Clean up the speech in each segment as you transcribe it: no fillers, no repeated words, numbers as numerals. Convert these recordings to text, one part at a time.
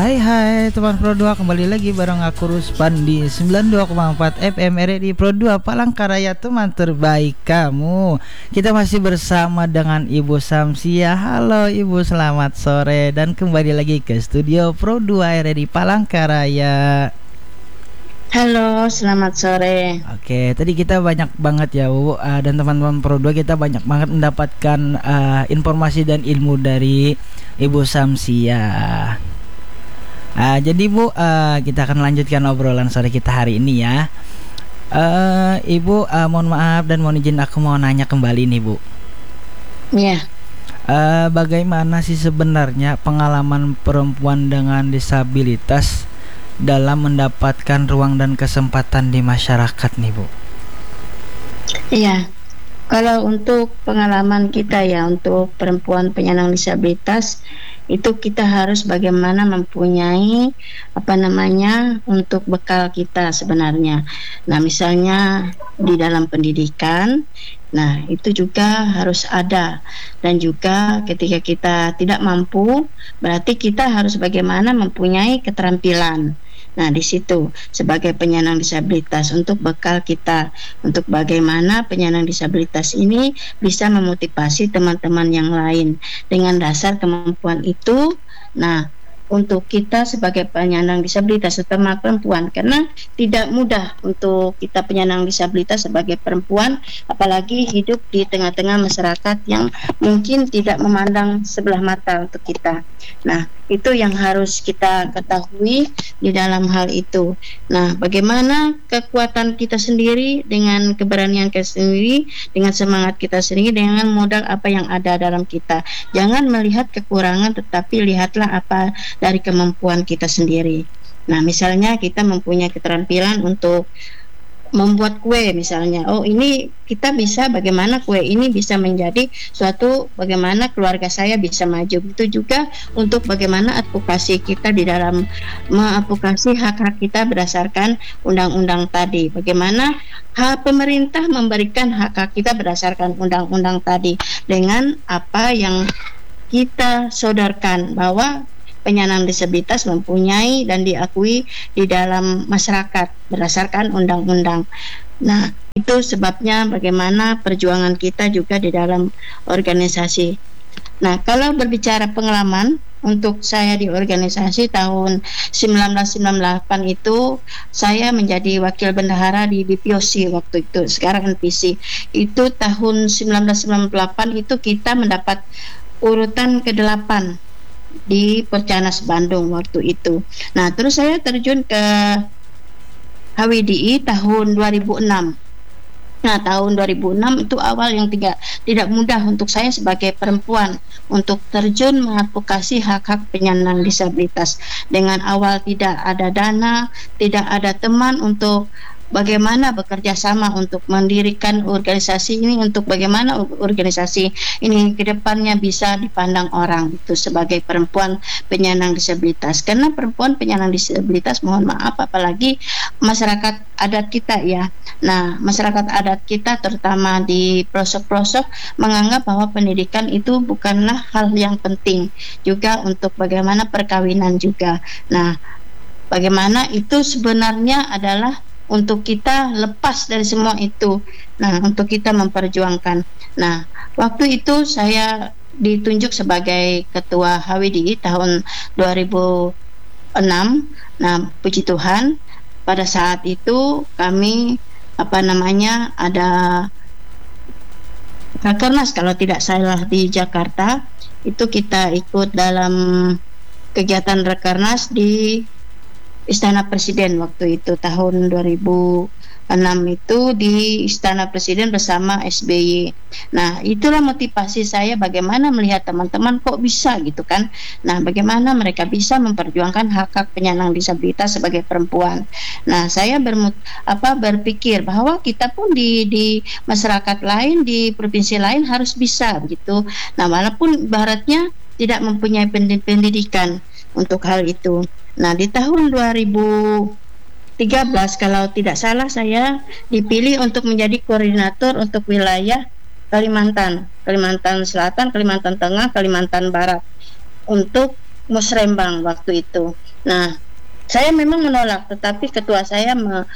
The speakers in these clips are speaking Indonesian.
Hai teman Pro 2, kembali lagi bareng aku Ruspan di 92,4 FM RRI Pro 2 Palangkaraya, teman terbaik kamu. Kita masih bersama dengan Ibu Samsia. Halo Ibu, selamat sore dan kembali lagi ke studio Pro 2 RRI Palangkaraya. Halo, selamat sore. Oke, tadi kita banyak banget ya Bu, dan teman-teman Pro 2 kita banyak banget mendapatkan informasi dan ilmu dari Ibu Samsia. Jadi Bu, kita akan lanjutkan obrolan sore kita hari ini ya. Ibu, mohon maaf dan mohon izin aku mau nanya kembali nih Bu. Iya. Bagaimana sih sebenarnya pengalaman perempuan dengan disabilitas dalam mendapatkan ruang dan kesempatan di masyarakat nih Bu? Iya. Kalau untuk pengalaman kita ya, untuk perempuan penyandang disabilitas itu kita harus bagaimana mempunyai untuk bekal kita sebenarnya. Nah, misalnya di dalam pendidikan, nah itu juga harus ada, dan juga ketika kita tidak mampu, berarti kita harus bagaimana mempunyai keterampilan. Nah, di situ sebagai penyandang disabilitas untuk bekal kita, untuk bagaimana penyandang disabilitas ini bisa memotivasi teman-teman yang lain dengan dasar kemampuan itu. Nah, untuk kita sebagai penyandang disabilitas terutama perempuan, karena tidak mudah untuk kita penyandang disabilitas sebagai perempuan, apalagi hidup di tengah-tengah masyarakat yang mungkin tidak memandang sebelah mata untuk kita. Nah, itu yang harus kita ketahui di dalam hal itu. Nah, bagaimana kekuatan kita sendiri dengan keberanian kita sendiri, dengan semangat kita sendiri, dengan modal apa yang ada dalam kita. Jangan melihat kekurangan, tetapi lihatlah apa dari kemampuan kita sendiri. Nah, misalnya kita mempunyai keterampilan untuk membuat kue misalnya. Oh, ini kita bisa, bagaimana kue ini bisa menjadi suatu, bagaimana keluarga saya bisa maju. Itu juga untuk bagaimana advokasi kita di dalam mengadvokasi hak-hak kita berdasarkan undang-undang tadi. Bagaimana hak pemerintah memberikan hak-hak kita berdasarkan undang-undang tadi dengan apa yang kita sodorkan, bahwa penyandang disabilitas mempunyai dan diakui di dalam masyarakat berdasarkan undang-undang. Nah, itu sebabnya bagaimana perjuangan kita juga di dalam organisasi. Nah, kalau berbicara pengalaman untuk saya di organisasi tahun 1998 itu saya menjadi wakil bendahara di BPOC waktu itu, sekarang NPC. Itu tahun 1998 itu kita mendapat urutan ke-8 di Percanas Bandung waktu itu. Nah, terus saya terjun ke HWDI tahun 2006. Nah, tahun 2006 itu awal yang tidak mudah untuk saya sebagai perempuan untuk terjun mengadvokasi hak-hak penyandang disabilitas. Dengan awal tidak ada dana, tidak ada teman untuk bagaimana bekerja sama untuk mendirikan organisasi ini, untuk bagaimana organisasi ini ke depannya bisa dipandang orang itu sebagai perempuan penyandang disabilitas. Karena perempuan penyandang disabilitas, mohon maaf, apalagi masyarakat adat kita ya. Nah, masyarakat adat kita terutama di pelosok-pelosok menganggap bahwa pendidikan itu bukanlah hal yang penting. Juga untuk bagaimana perkawinan juga. Nah, bagaimana itu sebenarnya adalah untuk kita lepas dari semua itu. Nah, untuk kita memperjuangkan. Nah, waktu itu saya ditunjuk sebagai ketua HWDI tahun 2006. Nah, puji Tuhan, pada saat itu kami ada Rakernas kalau tidak salah di Jakarta. Itu kita ikut dalam kegiatan Rakernas di Istana Presiden waktu itu tahun 2006 itu di Istana Presiden bersama SBY. Nah, itulah motivasi saya bagaimana melihat teman-teman kok bisa gitu kan. Nah, bagaimana mereka bisa memperjuangkan hak-hak penyandang disabilitas sebagai perempuan. Nah, saya berpikir bahwa kita pun di masyarakat lain, di provinsi lain harus bisa begitu. Nah, walaupun baratnya tidak mempunyai pendidikan untuk hal itu. Nah, di tahun 2013 kalau tidak salah saya dipilih untuk menjadi koordinator untuk wilayah Kalimantan Selatan, Kalimantan Tengah, Kalimantan Barat untuk musrembang waktu itu. Nah, saya memang menolak, tetapi ketua saya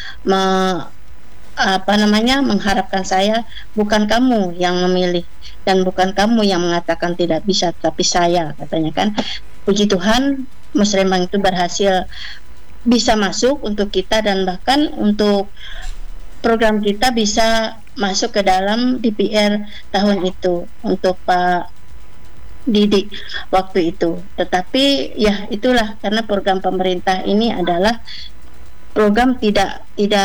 mengharapkan saya, bukan kamu yang memilih dan bukan kamu yang mengatakan tidak bisa, tapi saya, katanya kan. Puji Tuhan, musrembang itu berhasil bisa masuk untuk kita, dan bahkan untuk program kita bisa masuk ke dalam DPR tahun itu untuk Pak Didi waktu itu. Tetapi ya itulah, karena program pemerintah ini adalah program tidak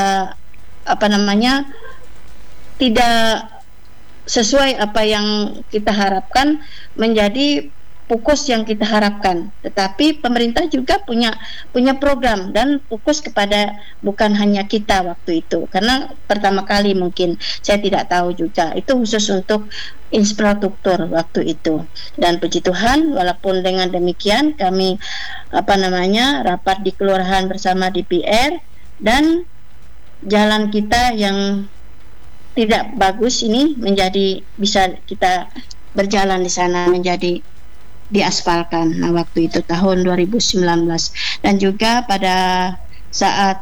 tidak sesuai apa yang kita harapkan menjadi fokus yang kita harapkan. Tetapi pemerintah juga punya program dan fokus kepada bukan hanya kita waktu itu, karena pertama kali mungkin saya tidak tahu juga itu khusus untuk infrastruktur waktu itu. Dan puji Tuhan, walaupun dengan demikian kami rapat di kelurahan bersama DPR, dan jalan kita yang tidak bagus ini menjadi bisa kita berjalan di sana, menjadi diaspalkan. Nah, waktu itu tahun 2019. Dan juga pada saat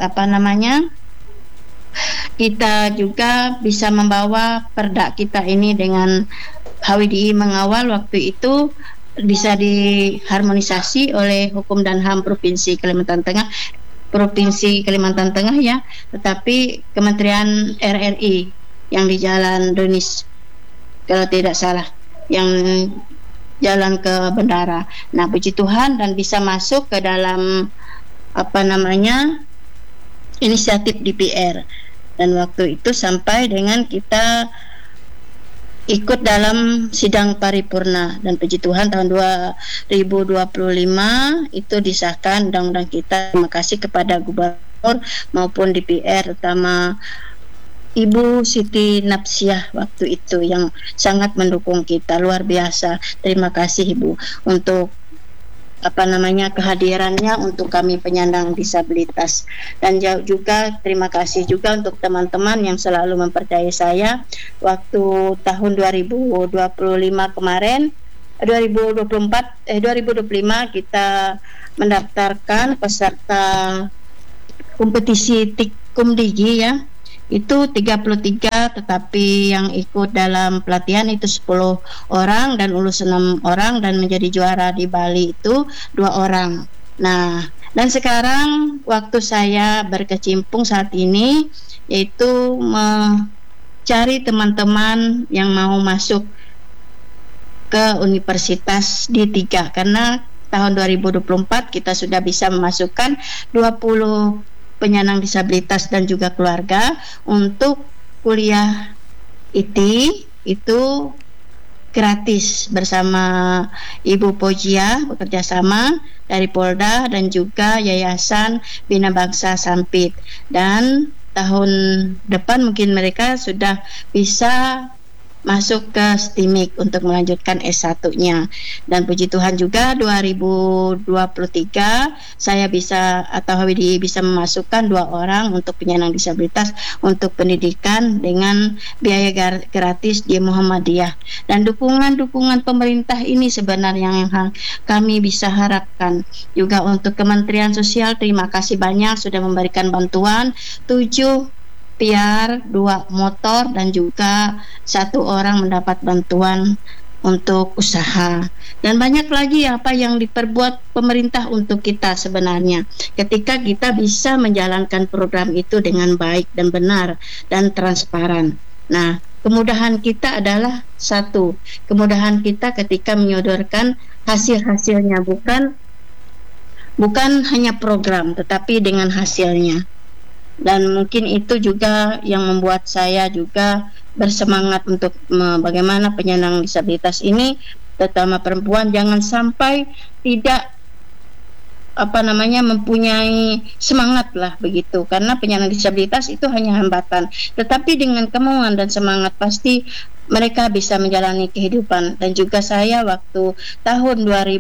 kita juga bisa membawa perda kita ini dengan HWDI mengawal waktu itu, bisa diharmonisasi oleh Hukum dan HAM Provinsi Kalimantan Tengah ya, tetapi Kementerian RRI yang di Jalan Donis kalau tidak salah, yang jalan ke Bendara. Nah, puji Tuhan, dan bisa masuk ke dalam inisiatif DPR. Dan waktu itu sampai dengan kita ikut dalam sidang paripurna, dan puji Tuhan tahun 2025 itu disahkan undang-undang kita. Terima kasih kepada Gubernur maupun DPR, terutama Ibu Siti Napsiah waktu itu yang sangat mendukung kita, luar biasa. Terima kasih Ibu untuk kehadirannya untuk kami penyandang disabilitas. Dan juga terima kasih juga untuk teman-teman yang selalu mempercayai saya waktu tahun 2025 kemarin, 2025 kita mendaftarkan peserta kompetisi Tikum Digi ya. Itu 33, tetapi yang ikut dalam pelatihan itu 10 orang dan lulus 6 orang, dan menjadi juara di Bali itu 2 orang. Nah, dan sekarang waktu saya berkecimpung saat ini yaitu mencari teman-teman yang mau masuk ke Universitas D3, karena tahun 2024 kita sudah bisa memasukkan 20 penyandang disabilitas dan juga keluarga untuk kuliah IT itu gratis bersama Ibu Pojia, bekerja sama dari Polda dan juga Yayasan Bina Bangsa Sampit. Dan tahun depan mungkin mereka sudah bisa masuk ke STIMIK untuk melanjutkan S1-nya. Dan puji Tuhan juga 2023 saya bisa, atau HWDI bisa memasukkan 2 orang untuk penyandang disabilitas untuk pendidikan dengan biaya gratis di Muhammadiyah. Dan dukungan pemerintah ini sebenarnya yang kami bisa harapkan. Juga untuk Kementerian Sosial, terima kasih banyak sudah memberikan bantuan 7 PR, 2 motor, dan juga 1 orang mendapat bantuan untuk usaha. Dan banyak lagi apa yang diperbuat pemerintah untuk kita sebenarnya, ketika kita bisa menjalankan program itu dengan baik dan benar dan transparan. Nah, kemudahan kita adalah satu, kemudahan kita ketika menyodorkan hasil-hasilnya, bukan hanya program, tetapi dengan hasilnya. Dan mungkin itu juga yang membuat saya juga bersemangat untuk bagaimana penyandang disabilitas ini, terutama perempuan, jangan sampai tidak mempunyai semangat lah begitu, karena penyandang disabilitas itu hanya hambatan, tetapi dengan kemauan dan semangat pasti mereka bisa menjalani kehidupan. Dan juga saya waktu tahun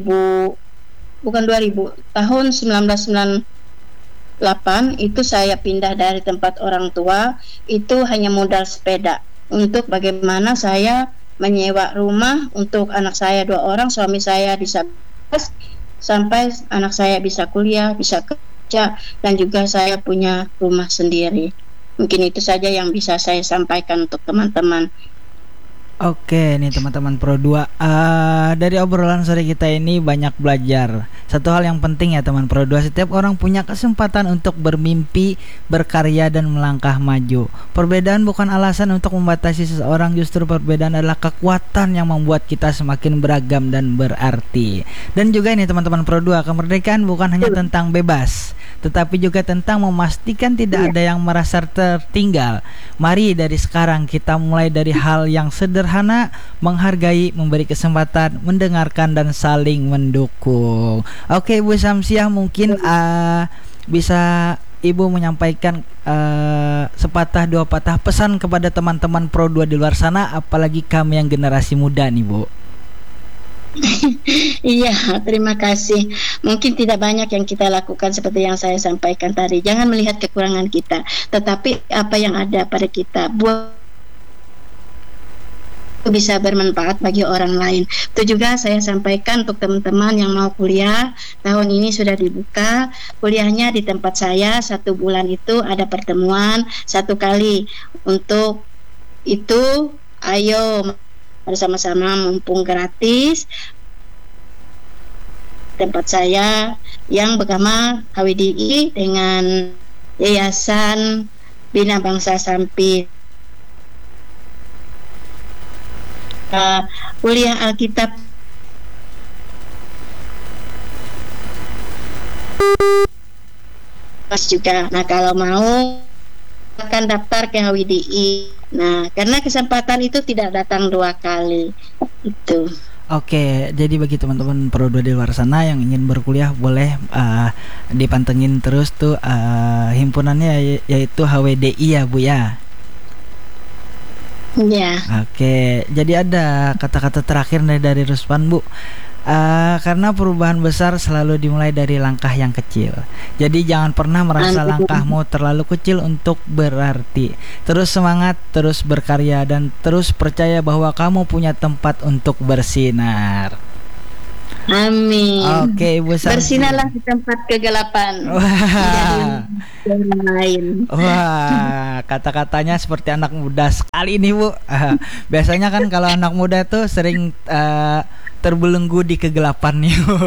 1998 itu saya pindah dari tempat orang tua, itu hanya modal sepeda untuk bagaimana saya menyewa rumah untuk anak saya 2 orang, suami saya disabilitas. sampai anak saya bisa kuliah, bisa kerja, dan juga saya punya rumah sendiri. Mungkin itu saja yang bisa saya sampaikan untuk teman-teman. Oke nih teman-teman Pro 2, dari obrolan sore kita ini banyak belajar satu hal yang penting ya teman Pro 2. Setiap orang punya kesempatan untuk bermimpi, berkarya, dan melangkah maju. Perbedaan bukan alasan untuk membatasi seseorang, justru perbedaan adalah kekuatan yang membuat kita semakin beragam dan berarti. Dan juga ini teman-teman Pro 2, kemerdekaan bukan hanya tentang bebas, tetapi juga tentang memastikan tidak ada yang merasa tertinggal. Mari dari sekarang kita mulai dari hal yang sederhana, menghargai, memberi kesempatan, mendengarkan, dan saling mendukung. Oke Ibu Samsiah, mungkin bisa Ibu menyampaikan sepatah dua patah pesan kepada teman-teman Pro 2 di luar sana, apalagi kami yang generasi muda nih Bu. Iya, terima kasih. Mungkin tidak banyak yang kita lakukan seperti yang saya sampaikan tadi. Jangan melihat kekurangan kita, tetapi apa yang ada pada kita buat bisa bermanfaat bagi orang lain. Itu juga saya sampaikan untuk teman-teman yang mau kuliah. Tahun ini sudah dibuka kuliahnya di tempat saya. 1 bulan itu ada pertemuan 1 kali. Untuk itu ayo bersama-sama, mumpung gratis, tempat saya yang bernama HWDI dengan Yayasan Bina Bangsa Sampit. Kuliah Alkitab juga. Nah, kalau mau akan daftar ke HWDI. Nah, karena kesempatan itu tidak datang 2 kali. Itu. Oke, jadi bagi teman-teman Pro 2 di luar sana yang ingin berkuliah, boleh dipantengin terus tuh himpunannya, yaitu HWDI ya Bu ya. Ya. Oke, jadi ada kata-kata terakhir dari Ruspan Bu. Karena perubahan besar selalu dimulai dari langkah yang kecil. Jadi jangan pernah merasa langkahmu terlalu kecil untuk berarti. Terus semangat, terus berkarya, dan terus percaya bahwa kamu punya tempat untuk bersinar. Amin. Oke Ibu Samsiah, bersinarlah di tempat kegelapan. Wah, kata-katanya seperti anak muda sekali nih Bu. Biasanya kan kalau anak muda tuh sering terbelenggu di kegelapan nih Bu.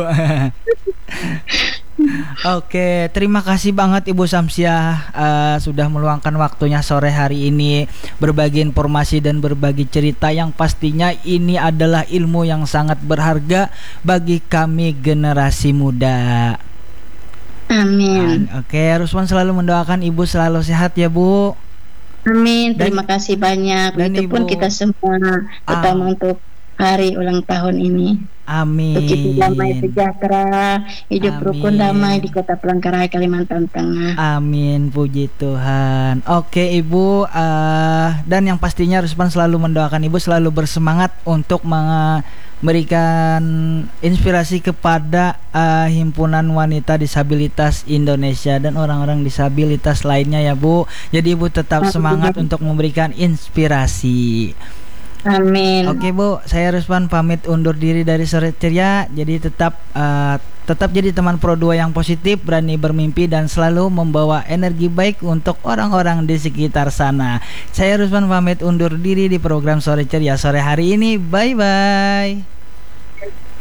Oke, terima kasih banget Ibu Samsiah sudah meluangkan waktunya sore hari ini berbagi informasi dan berbagi cerita yang pastinya ini adalah ilmu yang sangat berharga bagi kami generasi muda. Amin. Oke, Ruswan selalu mendoakan Ibu selalu sehat ya Bu. Amin. Terima kasih banyak. Begitupun kita semua, terutama untuk hari ulang tahun ini. Amin. Begitu damai sejahtera, hidup rukun damai di Kota Palangkaraya, Kalimantan Tengah. Amin, puji Tuhan. Oke Ibu, dan yang pastinya Ruspan selalu mendoakan Ibu selalu bersemangat untuk memberikan inspirasi kepada Himpunan Wanita Disabilitas Indonesia dan orang-orang disabilitas lainnya ya Bu. Jadi Ibu tetap semangat untuk memberikan inspirasi. Amin. Oke Bu, saya Ruspan pamit undur diri dari Sore Ceria. Jadi tetap jadi teman Pro 2 yang positif, berani bermimpi, dan selalu membawa energi baik untuk orang-orang di sekitar sana. Saya Ruspan pamit undur diri di program Sore Ceria sore hari ini. Bye bye.